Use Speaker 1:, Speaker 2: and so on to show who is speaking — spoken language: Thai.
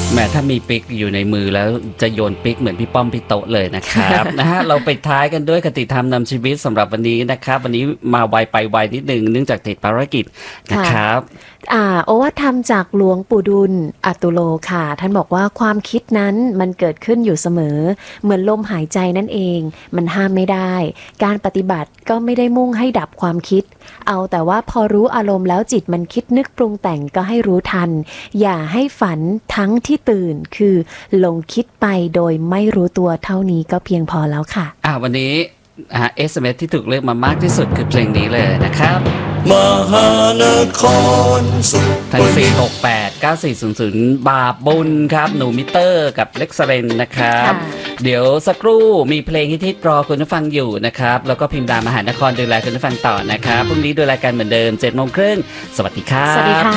Speaker 1: แม้ถ้ามีปิกอยู่ในมือแล้วจะโยนปิกเหมือนพี่ป้อมพี่โต๊ะเลยนะครับ นะฮะเราไปท้ายกันด้วยคติธรรมนำชีวิตสำหรับวันนี้นะครับวันนี้มาไวไปไวนิดนึงเนื่องจากติดภารกิจนะครับ
Speaker 2: โอวาทธรรมจากหลวงปู่ดุลอตุโลค่ะท่านบอกว่าความคิดนั้นมันเกิดขึ้นอยู่เสมอเหมือนลมหายใจนั่นเองมันห้ามไม่ได้การปฏิบัติก็ไม่ได้มุ่งให้ดับความคิดเอาแต่ว่าพอรู้อารมณ์แล้วจิตมันคิดนึกปรุงแต่งก็ให้รู้ทันอย่าให้ฝันทั้งที่ตื่นคือหลงคิดไปโดยไม่รู้ตัวเท่านี้ก็เพียงพอแล้วค่ะ
Speaker 1: วันนี้SMS ที่ถูกเลือกมามากที่สุดคือเพลงนี้เลยนะครับ
Speaker 3: มหานครสุข
Speaker 1: ทาง468 9400บาปบุญครับหนูมิเตอร์กับเล็กซเรนนะครับเดี๋ยวสักครู่มีเพลงฮิตๆรอคุณผู้ฟังอยู่นะครับแล้วก็พิมพ์ดามหานครดูแลคุณผู้ฟังต่อนะครับพรุ่งนี้ดูแลกันเหมือนเดิม 7:30 น.สวัสดีครับ
Speaker 2: สวัสดีค่ะ